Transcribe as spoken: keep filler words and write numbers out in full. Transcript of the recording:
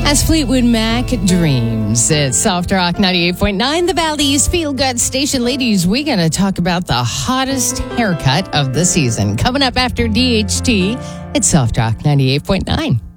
As Fleetwood Mac dreams, it's Soft Rock ninety-eight point nine, the Valley's Feel Good Station. Ladies, we're going to talk about the hottest haircut of the season. Coming up after D H T, it's Soft Rock ninety-eight point nine.